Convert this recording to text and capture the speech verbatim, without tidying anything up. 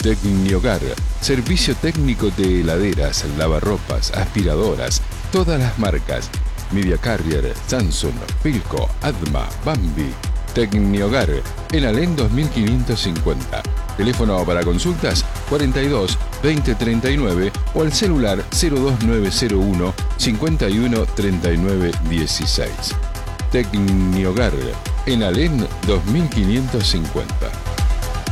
Tecniogar, servicio técnico de heladeras, lavarropas, aspiradoras, todas las marcas. Media Carrier, Samsung, Philco, Adma, Bambi. Tecniogar, en Alén dos mil quinientos cincuenta. Teléfono para consultas cuarenta y dos veinte treinta y nueve o al celular cero dos nueve cero uno cincuenta y uno treinta y nueve dieciséis. Tecniogar, en Alén dos mil quinientos cincuenta.